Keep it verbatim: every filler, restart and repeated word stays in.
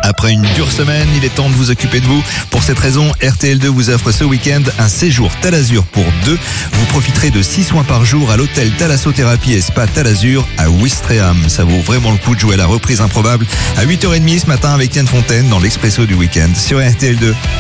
Après une dure semaine, il est temps de vous occuper de vous. Pour cette raison, R T L deux vous offre ce week-end un séjour Talazur pour deux. Vous profiterez de six soins par jour à l'hôtel Thalassothérapie et Spa Talazur à Ouistreham. Ça vaut vraiment le coup de jouer à la reprise improbable à huit heures trente ce matin avec Yann Fontaine dans l'Expresso du week-end sur R T L deux.